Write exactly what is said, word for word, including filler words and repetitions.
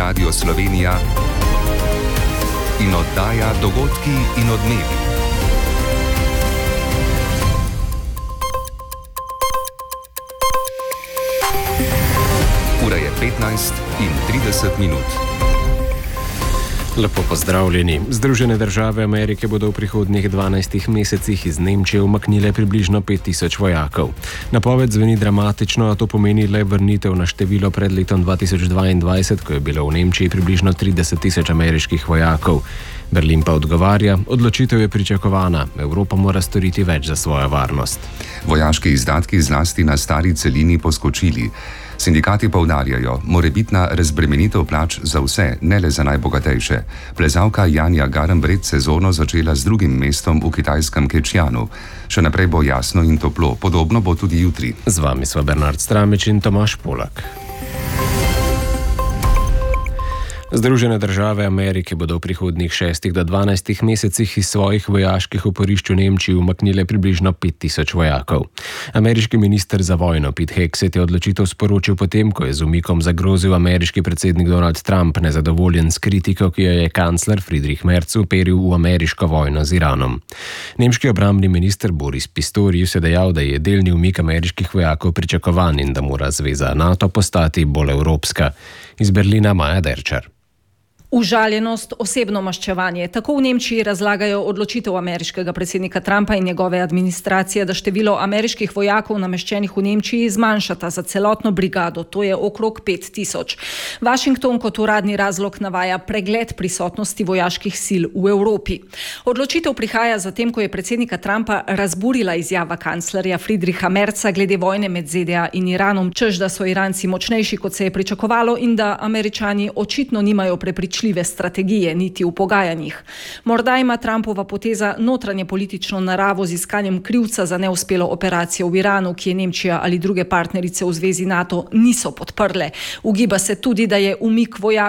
Radio Slovenija in oddaja Dogodki in odmevi. Ura je petnajst in trideset minut. Lepo pozdravljeni. Združene države Amerike bodo v prihodnjih dvanajstih mesecih iz Nemčije umaknile približno pet tisoč vojakov. Napoved zveni dramatično, a to pomeni le vrnitev na število pred letom dva tisoč dvaindvajset, ko je bilo v Nemčiji približno trideset tisoč ameriških vojakov. Berlin pa odgovarja, odločitev je pričakovana, Evropa mora storiti več za svojo varnost. Vojaški izdatki zlasti na stari celini poskočili. Sindikati poudarjajo, morebitna razbremenitev plač za vse, ne le za najbogatejše. Plezalka Janja Garnbret sezono začela z drugim mestom v kitajskem Kečjanu. Še naprej bo jasno in toplo, podobno bo tudi jutri. Z vami sva Bernard Stramič in Tomaž Polak. Združene države Amerike bodo v prihodnjih šestih do dvanajstih mesecih iz svojih vojaških oporišč v Nemčiji umaknile približno pet tisoč vojakov. Ameriški minister za vojno Pete Hegseth je odločitev sporočil potem, ko je z umikom zagrozil ameriški predsednik Donald Trump, nezadovoljen s kritiko, ki jo je kancler Friedrich Merz uperil v ameriško vojno z Iranom. Nemški obrambni minister Boris Pistorius je dejal, da je delni umik ameriških vojakov pričakovan in da mora zveza NATO postati bolj evropska. Iz Berlina Maja Derčar. Užaljenost, osebno maščevanje. Tako v Nemčiji razlagajo odločitev ameriškega predsednika Trumpa in njegove administracije, da število ameriških vojakov nameščenih v Nemčiji zmanjšata za celotno brigado, to je okrog pet tisoč. Washington kot uradni razlog navaja pregled prisotnosti vojaških sil v Evropi. Odločitev prihaja zatem, ko je predsednika Trumpa razburila izjava kanclerja Friedricha Merza glede vojne med Z D A in Iranom, češ da so Iranci močnejši, kot se je pričakovalo, in da Američani očitno nimajo prepričljive strategije niti v pogajanjih. Morda ima Trumpova poteza notranje politično naravo z iskanjem krivca za neuspelo operacijo v Iranu, ki je Nemčija ali druge partnerice v zvezi NATO niso podprle. Ugiba se tudi, da je umik vojakov